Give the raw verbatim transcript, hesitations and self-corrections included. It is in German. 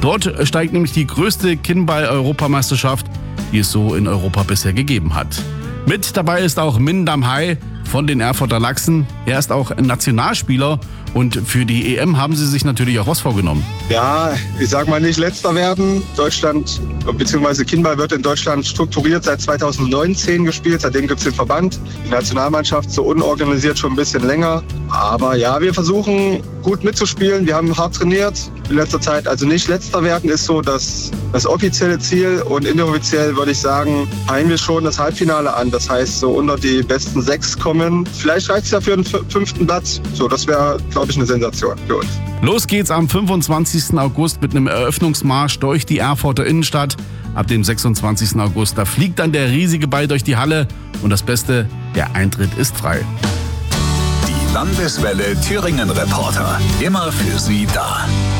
Dort steigt nämlich die größte Kinnball-Europameisterschaft, die es so in Europa bisher gegeben hat. Mit dabei ist auch Min Dam Hai von den Erfurter Lachsen. Er ist auch Nationalspieler und für die E M haben sie sich natürlich auch was vorgenommen. Ja, ich sag mal nicht letzter werden. Deutschland bzw. Kinnball wird in Deutschland strukturiert seit zweitausendneunzehn gespielt. Seitdem gibt es den Verband. Die Nationalmannschaft so unorganisiert schon ein bisschen länger. Aber ja, wir versuchen gut mitzuspielen. Wir haben hart trainiert in letzter Zeit. Also nicht letzter werden ist so das, das offizielle Ziel. Und inoffiziell würde ich sagen, peilen wir schon das Halbfinale an. Das heißt, so unter die besten sechs kommen. Vielleicht reicht es ja für den fünften Platz. So, das wäre, glaube ich, eine Sensation für uns. Los geht's am fünfundzwanzigsten August mit einem Eröffnungsmarsch durch die Erfurter Innenstadt. Ab dem sechsundzwanzigsten August, da fliegt dann der riesige Ball durch die Halle. Und das Beste, der Eintritt ist frei. Die Landeswelle Thüringen Reporter. Immer für Sie da.